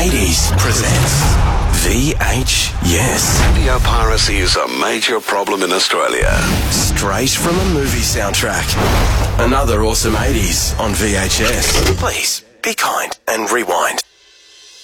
80s presents VHS. Video piracy is a major problem in Australia. Straight from a movie soundtrack. Another awesome 80s on VHS. Please, be kind and rewind.